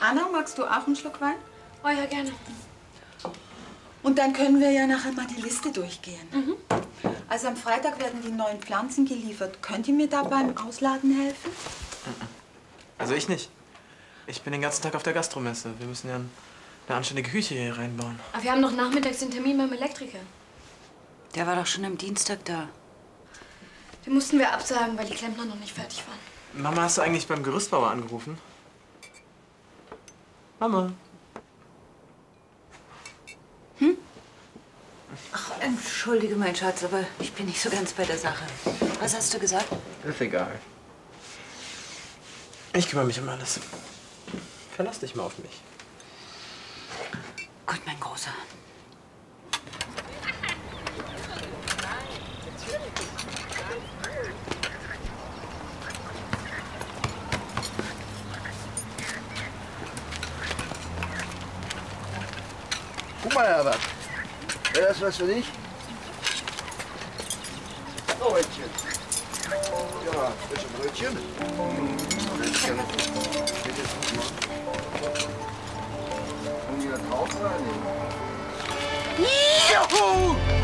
Anna, magst du auch einen Schluck Wein? Oh ja, gerne. Und dann können wir ja nachher mal die Liste durchgehen. Also am Freitag werden die neuen Pflanzen geliefert. Könnt ihr mir da beim Ausladen helfen? Also ich nicht. Ich bin den ganzen Tag auf der Gastromesse. Wir müssen ja eine anständige Küche hier reinbauen. Aber wir haben noch nachmittags den Termin beim Elektriker. Der war doch schon am Dienstag da. Den mussten wir absagen, weil die Klempner noch nicht fertig waren. Mama, hast du eigentlich beim Gerüstbauer angerufen? Mama. Ach, entschuldige, mein Schatz, aber ich bin nicht so ganz bei der Sache. Was hast du gesagt? Ist egal. Ich kümmere mich um alles. Verlass dich mal auf mich. Gut, mein Großer. Guck mal, Herbert. Wäre das was für dich? So, Brötchen. Ja, frische Brötchen. Brötchen. Bitte, guck mal. Und die da drauf rein? Juhu!